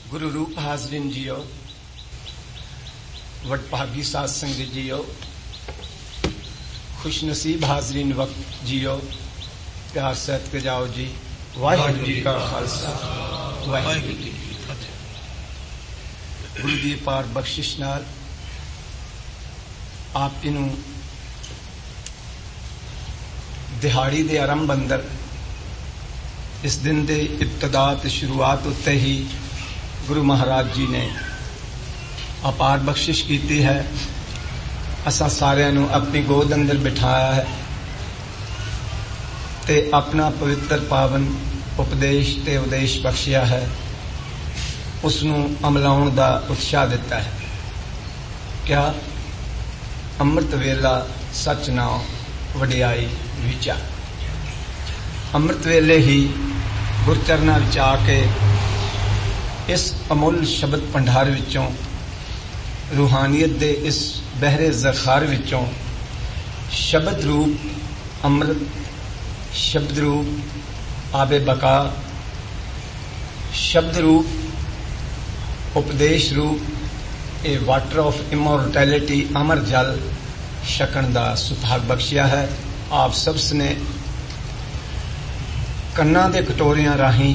गुरु रूप हाजरीन जियो, वडभागी साध संगत जियो, खुश नसीब हाजरीन वक्त जियो, प्यार सहित के जाओ जी। वाहिगुरू जी का खालसा, वाहिगुरू जी की फतेह। गुरु दी पार बख्शिश नाल आप जी नूं दिहाड़ी दे आरंभ अंदर इस दिन दे इब्तदा ते शुरुआत उत्ते ही गुरु महाराज जी ने अपार बख्शिश की है। असां सारिਆਂ ਨੂੰ अपनी गोद अंदर बिठाया है ते अपना पवित्र पावन उपदेश ते उदेश बख्शिया है, उसनूं अमलाउण दा उत्साह दिता है। क्या अमृत वेला सच नाम वडियाई विचा। अमृत वेले ही गुरचरना विच आके इस अमुल शब्द भंडार विचों, रूहानियत दे इस बहरे ज़खार विचों शब्द रूप अमृत, शब्द रूप आबे बका, शब्द रूप उपदेश रूप ए वाटर ऑफ इमोर्टैलिटी अमर जल छकण दा सुभाग बख्शिया है। आप सब ने कन्ना दे कटोरियां राही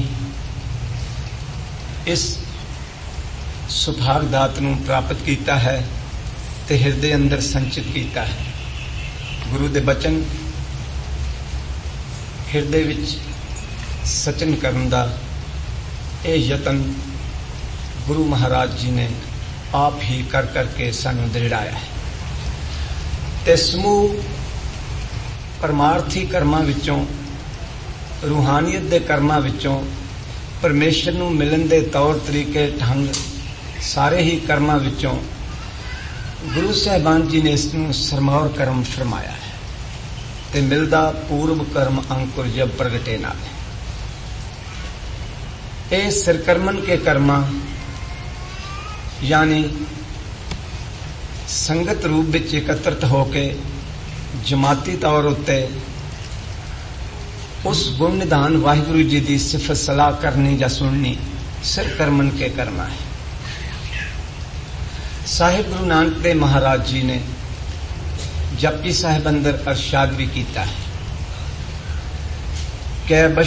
इस सुभाग दात नूं प्राप्त किया है ते हृदय अंदर संचित किया है। गुरु दे बचन हृदय विच सचन करन दा ये यतन गुरु महाराज जी ने आप ही कर करके सानू दृढ़ाया है। ते समूह परमार्थी कर्मां विचों, रूहानियत दे कर्मां विचों परमेश्वर नूं मिलन दे तौर तरीके ढंग सारे ही कर्मां विचों गुरु साहिबान जी ने इसनूं सरमौर कर्म फरमाया है ते मिलदा पूर्व कर्म अंकुर जब प्रगटे नाल। ए सिरकर्मन के कर्मा यानी संगत रूप विच एकत्रित होके जमाती तौर उत्ते उस गुण निधान वाहिगुरू जी की सिफत सलाह करनी या सुननी सिरकर्मन के कर्मा है। साहिब गुरु नानक देव महाराज जी ने जपजी साहिब अंदर अरशाद भी किया है।